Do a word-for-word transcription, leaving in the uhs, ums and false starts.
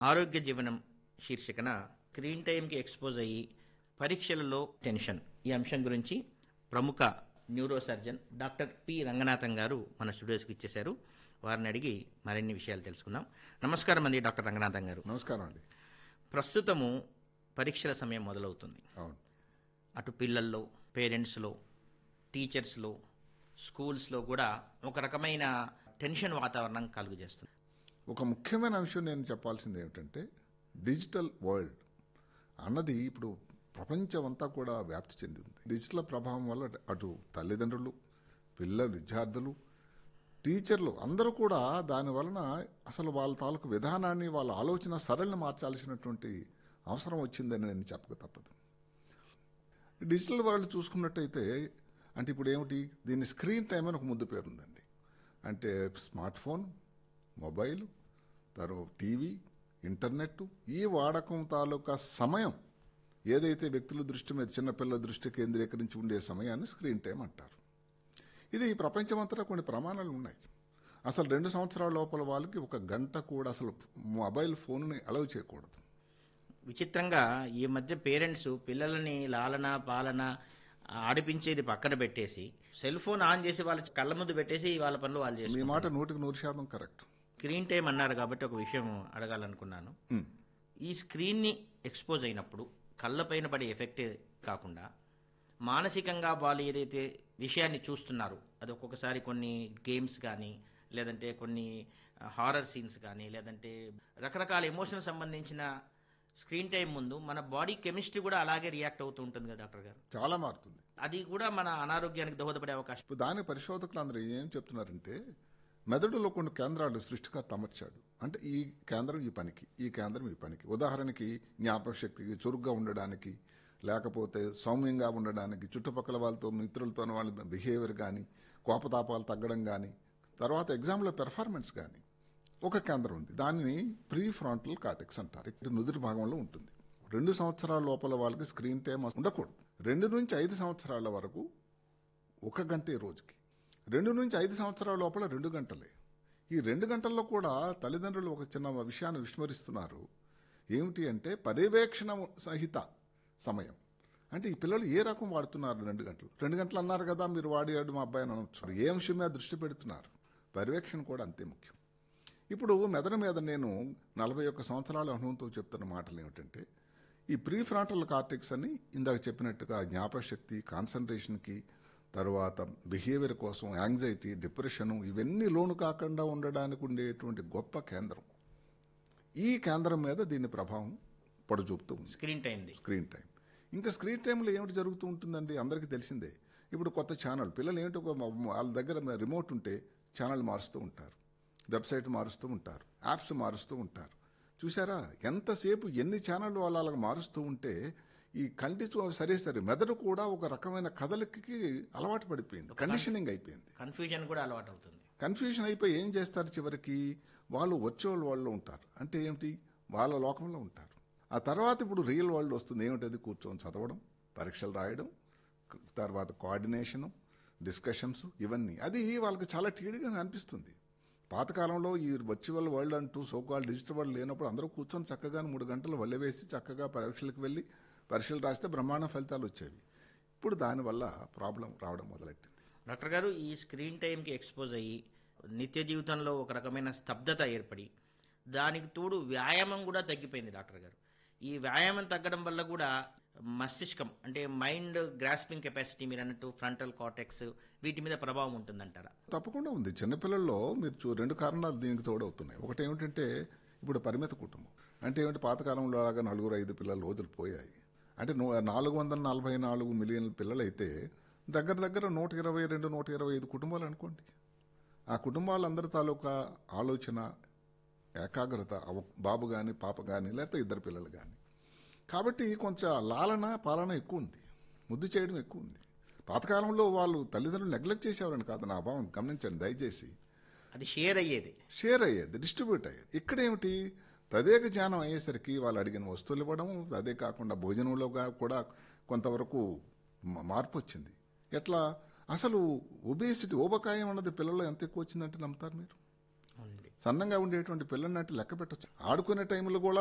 ఆరోగ్య జీవనం శీర్షికన స్క్రీన్ టైంకి ఎక్స్పోజ్ అయ్యి పరీక్షలలో టెన్షన్ ఈ అంశం గురించి ప్రముఖ neuro surgeon doctor P Ranganathan గారు మన స్టూడియోస్కి ఇచ్చేశారు. వారిని అడిగి మరిన్ని విషయాలు తెలుసుకుందాం. నమస్కారం అండి డాక్టర్ రంగనాథన్ గారు. నమస్కారం అండి. ప్రస్తుతము పరీక్షల సమయం మొదలవుతుంది. అవును. అటు పిల్లల్లో, పేరెంట్స్లో, టీచర్స్లో, స్కూల్స్లో కూడా ఒక రకమైన టెన్షన్ వాతావరణం కలుగు చేస్తుంది. ఒక ముఖ్యమైన అంశం నేను చెప్పాల్సింది ఏమిటంటే డిజిటల్ వరల్డ్ అన్నది ఇప్పుడు ప్రపంచం అంతా కూడా వ్యాప్తి చెందింది. డిజిటల్ ప్రభావం వల్ల అటు తల్లిదండ్రులు, పిల్లలు, విద్యార్థులు, టీచర్లు అందరూ కూడా దాని వలన అసలు వాళ్ళ తాలూకు విధానాన్ని, వాళ్ళ ఆలోచన సరళిని మార్చాల్సినటువంటి అవసరం వచ్చిందని నేను చెప్పక తప్పదు. డిజిటల్ వరల్డ్ చూసుకున్నట్టయితే అంటే ఇప్పుడు ఏమిటి, దీన్ని స్క్రీన్ టైం అని ఒక ముద్దు పేరుందండి. అంటే స్మార్ట్ ఫోన్, మొబైల్, తర్వాత టీవీ, ఇంటర్నెట్, ఈ వాడకం తాలూకా సమయం ఏదైతే వ్యక్తుల దృష్టి మీద, చిన్నపిల్లల దృష్టి కేంద్రీకరించి ఉండే సమయాన్ని స్క్రీన్ టైం అంటారు. ఇది ప్రపంచమంతటా కొన్ని ప్రమాణాలు ఉన్నాయి. అసలు రెండు సంవత్సరాల లోపల వాళ్ళకి ఒక గంట కూడా అసలు మొబైల్ ఫోన్ని అలౌ చేయకూడదు. విచిత్రంగా ఈ మధ్య పేరెంట్స్ పిల్లలని లాలన పాలన ఆడిపించేది పక్కన పెట్టేసి సెల్ ఫోన్ ఆన్ చేసి వాళ్ళ కళ్ళ ముందు పెట్టేసి వాళ్ళ పనులు వాళ్ళు చేసి, మీ మాట నూటికి నూరు శాతం కరెక్ట్. స్క్రీన్ టైం అన్నారు కాబట్టి ఒక విషయం అడగాలనుకున్నాను. ఉమ్. ఈ స్క్రీన్ని ఎక్స్పోజ్ అయినప్పుడు కళ్ళపైన పడే ఎఫెక్టే కాకుండా మానసికంగా వాళ్ళు ఏదైతే విషయాన్ని చూస్తున్నారు అది ఒక్కొక్కసారి కొన్ని గేమ్స్ కానీ, లేదంటే కొన్ని హారర్ సీన్స్ కానీ, లేదంటే రకరకాల ఎమోషనల్ సంబంధించిన స్క్రీన్ టైం ముందు మన బాడీ కెమిస్ట్రీ కూడా అలాగే రియాక్ట్ అవుతూ ఉంటుంది కదా డాక్టర్ గారు. చాలా మారుతుంది. అది కూడా మన అనారోగ్యానికి దోహదపడే అవకాశం. ఇప్పుడు దాని పరిశోధకులు అందరూ ఏం చెప్తున్నారంటే మెదడులో కొన్ని కేంద్రాలు సృష్టికర్త అమర్చాడు. అంటే ఈ కేంద్రం ఈ పనికి, ఈ కేంద్రం ఈ పనికి. ఉదాహరణకి జ్ఞాపక శక్తికి, చురుగ్గా ఉండడానికి, లేకపోతే సౌమ్యంగా ఉండడానికి, చుట్టుపక్కల వాళ్ళతో, మిత్రులతో వాళ్ళ బిహేవియర్ కానీ, కోపతాపాలు తగ్గడం కానీ, తర్వాత ఎగ్జామ్లో పెర్ఫార్మెన్స్ కానీ ఒక కేంద్రం ఉంది. దానిని ప్రీ ఫ్రాంటల్ కార్టెక్స్ అంటారు. ఇక్కడ నుదురు భాగంలో ఉంటుంది. రెండు సంవత్సరాల లోపల వాళ్ళకి స్క్రీన్ టైం ఉండకూడదు. రెండు నుంచి ఐదు సంవత్సరాల వరకు ఒక గంటే రోజుకి, రెండు నుంచి ఐదు సంవత్సరాల లోపల రెండు గంటలే. ఈ రెండు గంటల్లో కూడా తల్లిదండ్రులు ఒక చిన్న విషయాన్ని విస్మరిస్తున్నారు. ఏమిటి అంటే పర్యవేక్షణ సహిత సమయం. అంటే ఈ పిల్లలు ఏ రకం వాడుతున్నారు? రెండు గంటలు రెండు గంటలు అన్నారు కదా మీరు వాడాడు మా అబ్బాయి అని అనొచ్చు. ఏ అంశం మీద దృష్టి పెడుతున్నారు? పర్యవేక్షణ కూడా అంతే ముఖ్యం. ఇప్పుడు మెదడు మీద నేను నలభై ఒక్క సంవత్సరాల అనుభవంతో చెప్తున్న మాటలు ఏమిటంటే ఈ ప్రీ ఫ్రాంటల్ కార్టెక్స్ అని ఇందాక చెప్పినట్టుగా జ్ఞాపక శక్తి, కాన్సన్ట్రేషన్కి, తర్వాత బిహేవియర్ కోసం, యాంగ్జైటీ, డిప్రెషను, ఇవన్నీ లోను కాకుండా ఉండడానికి ఉండేటువంటి గొప్ప కేంద్రం. ఈ కేంద్రం మీద దీని ప్రభావం పడుచూపుతూ ఉంది స్క్రీన్ టైం స్క్రీన్ టైం ఇంకా స్క్రీన్ టైంలో ఏమిటి జరుగుతూ ఉంటుందండి అందరికీ తెలిసిందే. ఇప్పుడు కొత్త ఛానల్, పిల్లలు ఏమిటి, ఒక వాళ్ళ దగ్గర రిమోట్ ఉంటే ఛానల్ మారుస్తూ ఉంటారు, వెబ్సైట్ మారుస్తూ ఉంటారు, యాప్స్ మారుస్తూ ఉంటారు. చూసారా ఎంతసేపు ఎన్ని ఛానళ్ళు వాళ్ళు అలాగ మారుస్తూ ఉంటే ఈ కంటి సరే సరే మెదడు కూడా ఒక రకమైన కదలికకి అలవాటు పడిపోయింది, కండిషనింగ్ అయిపోయింది. కన్ఫ్యూజన్ కూడా అలవాటు అవుతుంది. కన్ఫ్యూజన్ అయిపోయి ఏం చేస్తారు, చివరికి వాళ్ళు వర్చువల్ వరల్డ్లో ఉంటారు. అంటే ఏమిటి, వాళ్ళ లోకంలో ఉంటారు. ఆ తర్వాత ఇప్పుడు రియల్ వరల్డ్ వస్తుంది. ఏమిటది, కూర్చొని చదవడం, పరీక్షలు రాయడం, తర్వాత కోఆర్డినేషను, డిస్కషన్స్, ఇవన్నీ. అది వాళ్ళకి చాలా టీడీగా అనిపిస్తుంది. పాతకాలంలో ఈ వర్చువల్ వరల్డ్ అంటూ సోకాల్ డిజిటల్ వరల్డ్ లేనప్పుడు అందరూ కూర్చొని చక్కగా మూడు గంటలు వల్లెవేసి చక్కగా పరీక్షలకు వెళ్ళి పరీక్షలు రాస్తే బ్రహ్మాండ ఫలితాలు వచ్చేవి. ఇప్పుడు దానివల్ల ప్రాబ్లం రావడం మొదలెట్టింది. డాక్టర్ గారు, ఈ స్క్రీన్ టైంకి ఎక్స్పోజ్ అయ్యి నిత్య జీవితంలో ఒక రకమైన స్తబ్దత ఏర్పడి దానికి తోడు వ్యాయామం కూడా తగ్గిపోయింది డాక్టర్ గారు. ఈ వ్యాయామం తగ్గడం వల్ల కూడా మస్తిష్కం అంటే మైండ్ గ్రాస్పింగ్ కెపాసిటీ, మీరు అన్నట్టు ఫ్రంటల్ కార్టెక్స్, వీటి మీద ప్రభావం ఉంటుందంటారా? తప్పకుండా ఉంది. చిన్నపిల్లల్లో మీరు రెండు కారణాలు దీనికి తోడవుతున్నాయి. ఒకటి ఏమిటంటే ఇప్పుడు పరిమిత కుటుంబం. అంటే ఏమిటి, పాతకాలంలో లాగా నలుగురు ఐదు పిల్లలు రోజులు పోయాయి. అంటే నాలుగు వందల నలభై నాలుగు మిలియన్ల పిల్లలు అయితే దగ్గర దగ్గర నూట ఇరవై రెండు నూట ఇరవై ఐదు కుటుంబాలు అనుకోండి. ఆ కుటుంబాలందరి తాలూకా ఆలోచన, ఏకాగ్రత, బాబు కానీ పాప కానీ లేకపోతే ఇద్దరు పిల్లలు కానీ. కాబట్టి కొంచెం లాలన పాలన ఎక్కువ ఉంది, ముద్దు చేయడం ఎక్కువ ఉంది. పాతకాలంలో వాళ్ళు తల్లిదండ్రులు నెగ్లెక్ట్ చేసేవారని కాదు నా భావం, గమనించండి దయచేసి. అది షేర్ అయ్యేది షేర్ అయ్యేది, డిస్ట్రిబ్యూట్ అయ్యేది. ఇక్కడేమిటి, తదేక జ్ఞానం అయ్యేసరికి వాళ్ళు అడిగిన వస్తువులు ఇవ్వడం, అదే కాకుండా భోజనంలో కూడా కొంతవరకు మార్పు వచ్చింది. ఎట్లా, అసలు ఒబేసిటీ, ఊబకాయం అన్నది పిల్లల్లో ఎంత ఎక్కువ వచ్చిందంటే నమ్ముతారు మీరు? సన్నంగా ఉండేటువంటి పిల్లల్ని అంటే లెక్క పెట్టచ్చు. ఆడుకునే టైంలో కూడా